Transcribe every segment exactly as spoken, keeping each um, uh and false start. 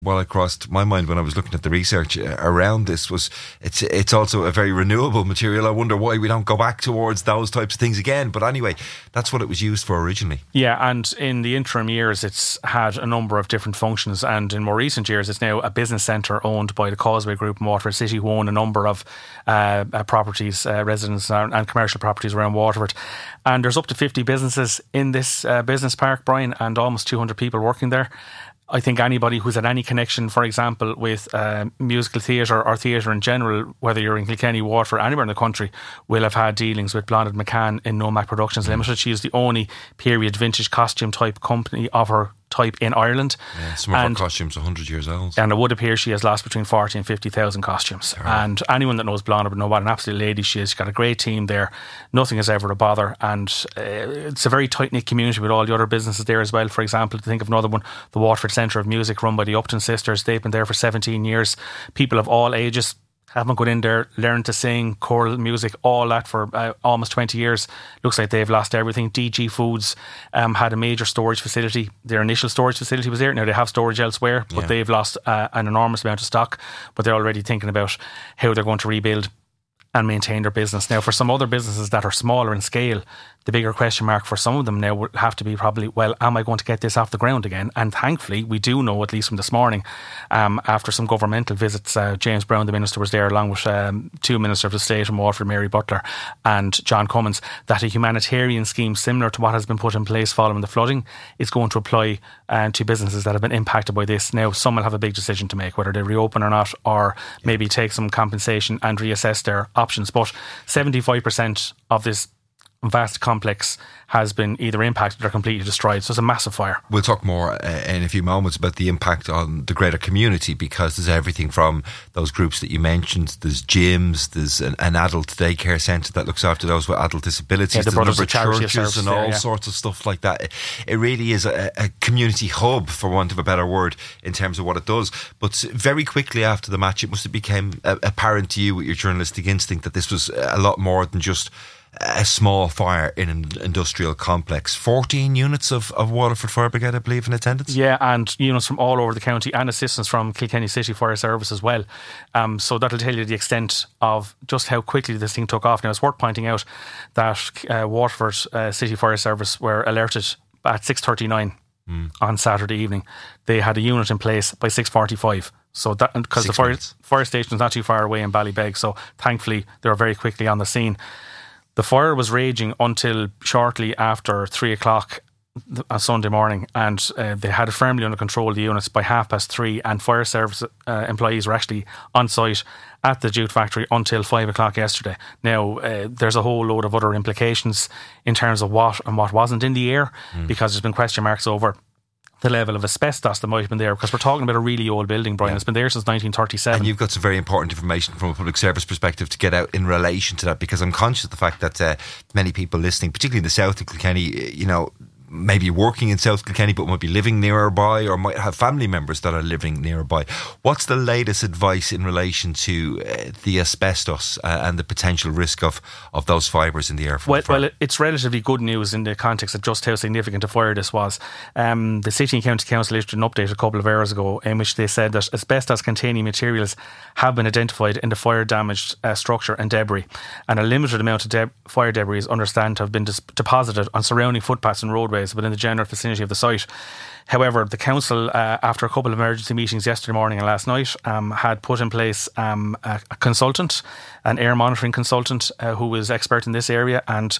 what crossed my mind when I was looking at the research around this was it's it's also a very renewable material. I wonder why we don't go back towards those types of things again. But anyway, that's what it was used for originally. Yeah, and in the interim years, it's had a number of different functions. And in more recent years, it's now a business centre owned by the Causeway Group in Waterford City, who own a number of uh, uh, properties, uh, residence and, and commercial properties around Waterford. And there's up to fifty businesses in this uh, business park, Brian, and almost two hundred people working there. I think anybody who's had any connection, for example, with uh, musical theatre or theatre in general, whether you're in Kilkenny, Waterford, anywhere in the country, will have had dealings with Blondin McCann in Nomac Productions Limited. She is the only period vintage costume type company of her type in Ireland. Yeah, some of and, her costumes are one hundred years old. And it would appear she has lost between forty and fifty thousand costumes. Right. And anyone that knows Blondin would know what an absolute lady she is. She's got a great team there. Nothing is ever a bother. And uh, it's a very tight-knit community with all the other businesses there as well. For example, to think of another one, the Waterford Centre of Music, run by the Upton sisters. They've been there for seventeen years. People of all ages haven't gone in there, learned to sing, choral music, all that for uh, almost twenty years. Looks like they've lost everything. D G Foods um, had a major storage facility. Their initial storage facility was there. Now they have storage elsewhere, but yeah. they've lost uh, an enormous amount of stock. But they're already thinking about how they're going to rebuild and maintain their business. Now, for some other businesses that are smaller in scale, the bigger question mark for some of them now would have to be probably, well, am I going to get this off the ground again? And thankfully, we do know, at least from this morning, um, after some governmental visits, uh, James Brown, the Minister, was there along with um, two Ministers of State in Waterford, Mary Butler and John Cummins, that a humanitarian scheme similar to what has been put in place following the flooding is going to apply uh, to businesses that have been impacted by this. Now, some will have a big decision to make, whether they reopen or not, or maybe take some compensation and reassess their options. But seventy-five percent of this vast complex has been either impacted or completely destroyed. So it's a massive fire. We'll talk more uh, in a few moments about the impact on the greater community, because there's everything from those groups that you mentioned. There's gyms, there's an, an adult daycare centre that looks after those with adult disabilities. Yeah, the there's Brothers a of number of Charity churches and there, all yeah. sorts of stuff like that. It, it really is a, a community hub, for want of a better word, in terms of what it does. But very quickly after the match, it must have become apparent to you with your journalistic instinct that this was a lot more than just a small fire in an industrial complex. fourteen units of, of Waterford Fire Brigade, I believe, in attendance. Yeah, and units from all over the county and assistance from Kilkenny City Fire Service as well. Um, so that'll tell you the extent of just how quickly this thing took off. Now, it's worth pointing out that uh, Waterford uh, City Fire Service were alerted at six thirty-nine mm. on Saturday evening. They had a unit in place by six forty-five. So that, because the fire, fire station is not too far away in Ballybeg, so thankfully they were very quickly on the scene. The fire was raging until shortly after three o'clock on Sunday morning, and uh, they had it firmly under control, the units, by half past three, and fire service uh, employees were actually on site at the jute factory until five o'clock yesterday. Now, uh, there's a whole load of other implications in terms of what and what wasn't in the air, mm. because there's been question marks over the level of asbestos that might have been there, because we're talking about a really old building, Brian. Yeah. It's been there since nineteen thirty-seven. And you've got some very important information from a public service perspective to get out in relation to that, because I'm conscious of the fact that uh, many people listening, particularly in the south of Kilkenny, you know, maybe working in South Kilkenny but might be living nearby, or might have family members that are living nearby. What's the latest advice in relation to uh, the asbestos uh, and the potential risk of, of those fibres in the air? Well, well, it's relatively good news in the context of just how significant a fire this was. Um, the City and County Council issued an update a couple of hours ago in which they said that asbestos containing materials have been identified in the fire damaged uh, structure and debris, and a limited amount of de- fire debris is understood to have been dis- deposited on surrounding footpaths and roadways within the general vicinity of the site. However, the council, uh, after a couple of emergency meetings yesterday morning and last night, um, had put in place um, a, a consultant, an air monitoring consultant uh, who is expert in this area, and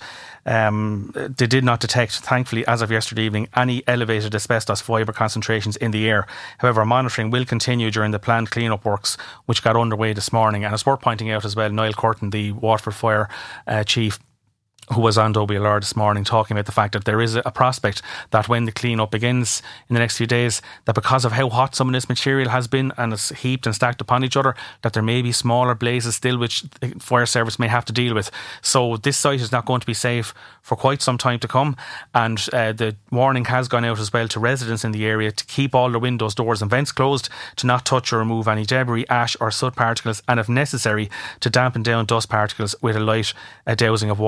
um, they did not detect, thankfully, as of yesterday evening, any elevated asbestos fibre concentrations in the air. However, monitoring will continue during the planned clean-up works, which got underway this morning. And it's worth pointing out as well, Niall Curtin, the Waterford Fire uh, Chief, who was on W L R this morning, talking about the fact that there is a prospect that when the clean-up begins in the next few days, that because of how hot some of this material has been and it's heaped and stacked upon each other, that there may be smaller blazes still which the fire service may have to deal with. So this site is not going to be safe for quite some time to come, and uh, the warning has gone out as well to residents in the area to keep all the windows, doors and vents closed, to not touch or remove any debris, ash or soot particles, and if necessary to dampen down dust particles with a light uh, dousing of water. Now,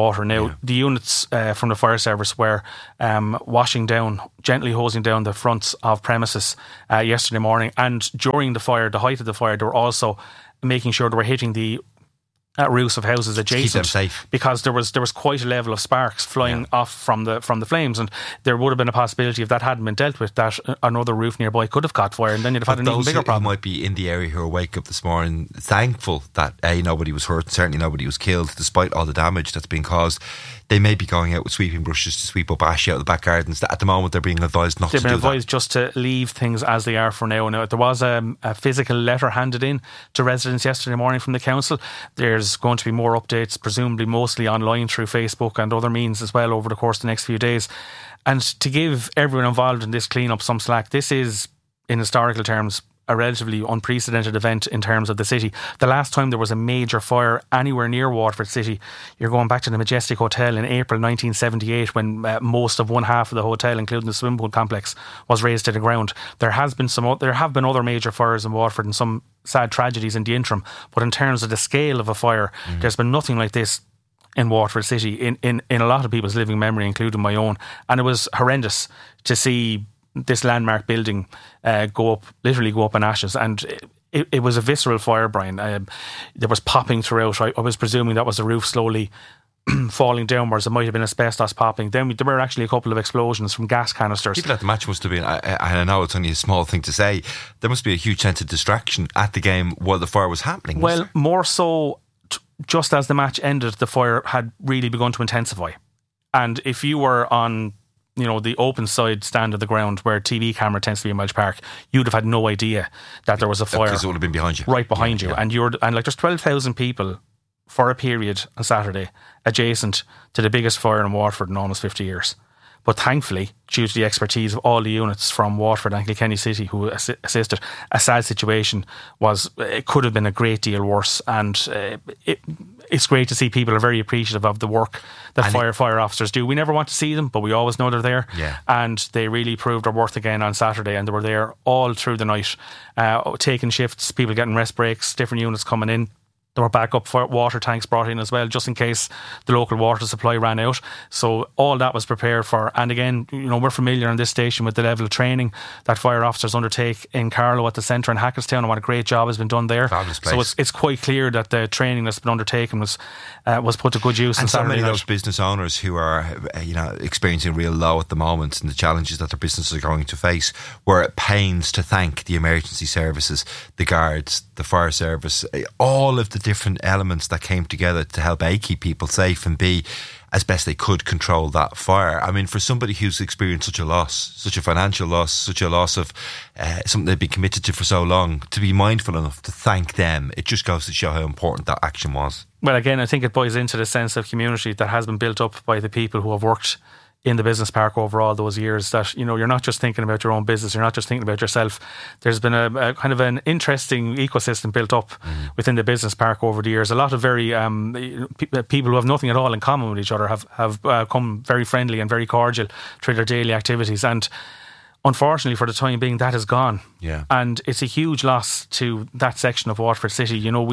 Now, yeah. the units uh, from the fire service were um, washing down, gently hosing down the fronts of premises uh, yesterday morning. And during the fire, the height of the fire, they were also making sure they were hitting the at roofs of houses adjacent, keep them safe, because there was there was quite a level of sparks flying yeah. off from the from the flames, and there would have been a possibility, if that hadn't been dealt with, that another roof nearby could have caught fire, and then you'd have but had an even bigger problem. Those who might be in the area who are wake up this morning thankful that A, nobody was hurt, certainly nobody was killed, despite all the damage that's been caused. They may be going out with sweeping brushes to sweep up ash out of the back gardens. At the moment, they're being advised not They've to do that. They've been advised just to leave things as they are for now. Now, there was a, a physical letter handed in to residents yesterday morning from the council. There's going to be more updates, presumably mostly online through Facebook and other means as well over the course of the next few days. And to give everyone involved in this clean-up some slack, this is, in historical terms, a relatively unprecedented event in terms of the city. The last time there was a major fire anywhere near Waterford City, you're going back to the Majestic Hotel in April nineteen seventy-eight, when uh, most of one half of the hotel, including the swimming pool complex, was razed to the ground. There has been some, there have been other major fires in Waterford and some sad tragedies in the interim, but in terms of the scale of a fire, mm. there's been nothing like this in Waterford City in, in, in a lot of people's living memory, including my own. And it was horrendous to see this landmark building uh, go up, literally go up in ashes. And it, it was a visceral fire, Brian. Um, there was popping throughout. I, I was presuming that was the roof slowly falling downwards. It might have been asbestos popping. Then we, there were actually a couple of explosions from gas canisters. People at the match must have been, I, I know it's only a small thing to say, there must be a huge sense of distraction at the game while the fire was happening. Well, more so, t- just as the match ended, the fire had really begun to intensify. And if you were on, you know, the open side stand of the ground where T V camera tends to be in Welsh Park, you'd have had no idea that there was a fire. Because it would have been behind you. Right behind yeah, you. Yeah. And you're and like there's twelve thousand people for a period on Saturday adjacent to the biggest fire in Waterford in almost fifty years. But thankfully, due to the expertise of all the units from Waterford and Kilkenny City who assi- assisted, a sad situation was, it could have been a great deal worse. And uh, it, it's great to see people are very appreciative of the work that and fire it, fire officers do. We never want to see them, but we always know they're there. Yeah. And they really proved their worth again on Saturday, and they were there all through the night, uh, taking shifts, people getting rest breaks, different units coming in. There were backup water tanks brought in as well, just in case the local water supply ran out. So all that was prepared for. And again, you know, we're familiar on this station with the level of training that fire officers undertake in Carlow at the centre in Hackettstown, and what a great job has been done there. Fabulous place. So it's it's quite clear that the training that's been undertaken was uh, was put to good use. And on so Saturday many night. of those business owners who are, uh, you know, experiencing real low at the moment and the challenges that their businesses are going to face were at pains to thank the emergency services, the guards, the fire service, all of the different elements that came together to help A, keep people safe, and B, as best they could, control that fire. I mean, for somebody who's experienced such a loss, such a financial loss, such a loss of uh, something they've been committed to for so long, to be mindful enough to thank them, it just goes to show how important that action was. Well, again, I think it buys into the sense of community that has been built up by the people who have worked in the business park over all those years, that, you know, you're not just thinking about your own business, you're not just thinking about yourself. There's been a, a kind of an interesting ecosystem built up mm. within the business park over the years. A lot of very um, pe- people who have nothing at all in common with each other have, have uh, come very friendly and very cordial through their daily activities. And unfortunately, for the time being, that is gone. Yeah. And it's a huge loss to that section of Waterford City. You know, we